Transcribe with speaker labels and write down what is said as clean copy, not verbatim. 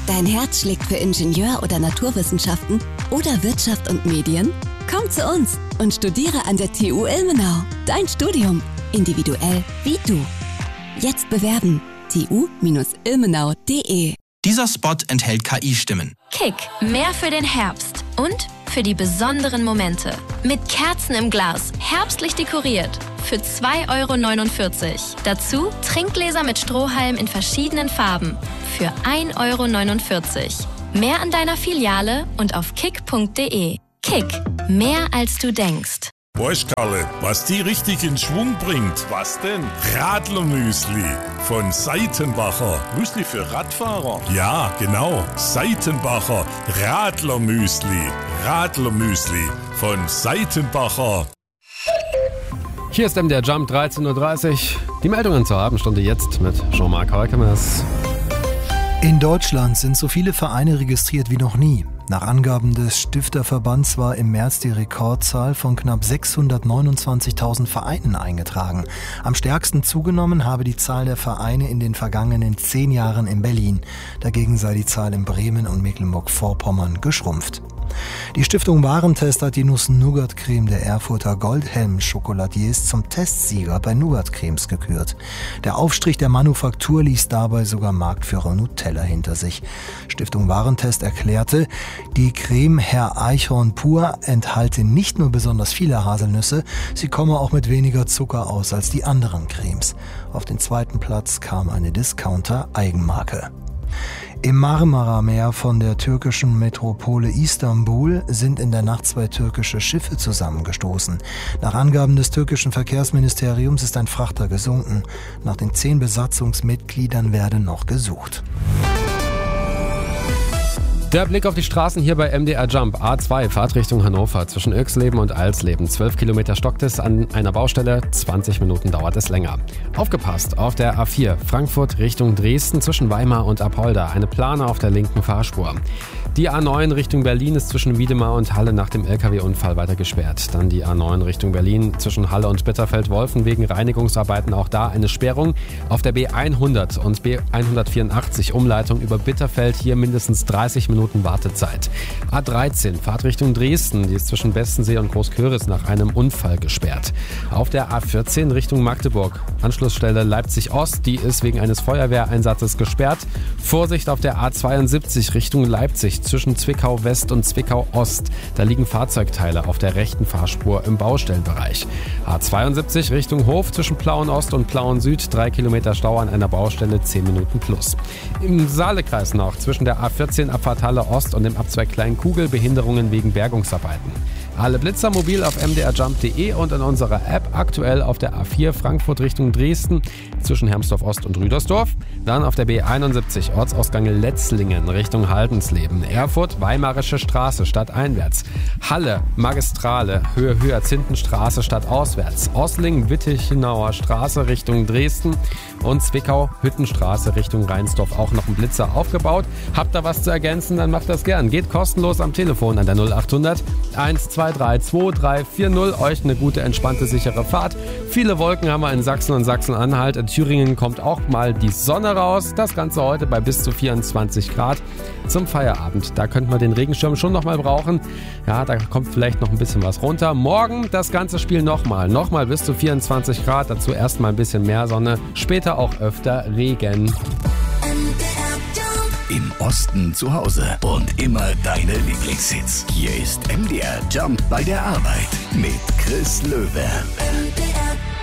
Speaker 1: Dein Herz schlägt für Ingenieur- oder Naturwissenschaften oder Wirtschaft und Medien? Komm zu uns und studiere an der TU Ilmenau. Dein Studium, individuell wie du. Jetzt bewerben. tu-ilmenau.de.
Speaker 2: Dieser Spot enthält KI-Stimmen.
Speaker 3: Kick, mehr für den Herbst und für die besonderen Momente. Mit Kerzen im Glas, herbstlich dekoriert. Für 2,49 €. Dazu Trinkgläser mit Strohhalm in verschiedenen Farben. Für 1,49 €. Mehr an deiner Filiale und auf kick.de. Kick, mehr als du denkst.
Speaker 4: Weißt Karle, was die richtig in Schwung bringt? Was denn? Radlermüsli von Seitenbacher. Müsli für Radfahrer? Ja, genau. Seitenbacher Radlermüsli. Radlermüsli von Seitenbacher.
Speaker 5: Hier ist MDR Jump 13:30 Uhr. Die Meldungen zur Abendstunde jetzt mit Jean-Marc Holkemes.
Speaker 6: In Deutschland sind so viele Vereine registriert wie noch nie. Nach Angaben des Stifterverbands war im März die Rekordzahl von knapp 629.000 Vereinen eingetragen. Am stärksten zugenommen habe die Zahl der Vereine in den vergangenen 10 Jahren in Berlin. Dagegen sei die Zahl in Bremen und Mecklenburg-Vorpommern geschrumpft. Die Stiftung Warentest hat die Nuss-Nougat-Creme der Erfurter Goldhelm-Schokoladiers zum Testsieger bei Nougat-Cremes gekürt. Der Aufstrich der Manufaktur ließ dabei sogar Marktführer Nutella hinter sich. Stiftung Warentest erklärte, die Creme Herr Eichhorn pur enthalte nicht nur besonders viele Haselnüsse, sie komme auch mit weniger Zucker aus als die anderen Cremes. Auf den zweiten Platz kam eine Discounter-Eigenmarke. Im Marmara-Meer von der türkischen Metropole Istanbul sind in der Nacht 2 türkische Schiffe zusammengestoßen. Nach Angaben des türkischen Verkehrsministeriums ist ein Frachter gesunken. Nach den 10 Besatzungsmitgliedern werde noch gesucht.
Speaker 5: Der Blick auf die Straßen hier bei MDR Jump. A2, Fahrtrichtung Hannover zwischen Irxleben und Alsleben. 12 Kilometer stockt es an einer Baustelle, 20 Minuten dauert es länger. Aufgepasst, auf der A4, Frankfurt Richtung Dresden zwischen Weimar und Apolda. Eine Plane auf der linken Fahrspur. Die A9 Richtung Berlin ist zwischen Wiedemar und Halle nach dem LKW-Unfall weiter gesperrt. Dann die A9 Richtung Berlin zwischen Halle und Bitterfeld-Wolfen wegen Reinigungsarbeiten. Auch da eine Sperrung. Auf der B100 und B184 Umleitung über Bitterfeld hier mindestens 30 Minuten Wartezeit. A13 Fahrtrichtung Dresden, die ist zwischen Bestensee und Großköris nach einem Unfall gesperrt. Auf der A14 Richtung Magdeburg, Anschlussstelle Leipzig-Ost, die ist wegen eines Feuerwehreinsatzes gesperrt. Vorsicht auf der A72 Richtung Leipzig zwischen Zwickau-West und Zwickau-Ost. Da liegen Fahrzeugteile auf der rechten Fahrspur im Baustellenbereich. A72 Richtung Hof zwischen Plauen-Ost und Plauen-Süd, 3 Kilometer Stau an einer Baustelle, 10 Minuten plus. Im Saalekreis noch zwischen der A14 Abfahrt Halle Ost und dem Abzweig Kleinkugel Behinderungen wegen Bergungsarbeiten. Alle Blitzer mobil auf mdrjump.de und in unserer App, aktuell auf der A4 Frankfurt Richtung Dresden zwischen Hermsdorf Ost und Rüdersdorf. Dann auf der B71 Ortsausgang Letzlingen Richtung Haldensleben. Erfurt Weimarische Straße stadteinwärts. Halle Magistrale Höhe Hyazinthenstraße stadtauswärts. Osling Wittichenauer Straße Richtung Dresden und Zwickau Hüttenstraße Richtung Rheinsdorf. Auch noch ein Blitzer aufgebaut. Habt ihr was zu ergänzen, dann macht das gern. Geht kostenlos am Telefon an der 0800 123 2340. Euch eine gute, entspannte, sichere Fahrt. Viele Wolken haben wir in Sachsen und Sachsen-Anhalt. In Thüringen kommt auch mal die Sonne raus. Das Ganze heute bei bis zu 24 Grad zum Feierabend. Da könnte man den Regenschirm schon noch mal brauchen. Ja, da kommt vielleicht noch ein bisschen was runter. Morgen das ganze Spiel nochmal. Nochmal bis zu 24 Grad. Dazu erstmal ein bisschen mehr Sonne. Später auch öfter Regen.
Speaker 7: Im Osten zu Hause und immer deine Lieblingshits. Hier ist MDR Jump bei der Arbeit mit Chris Löwe.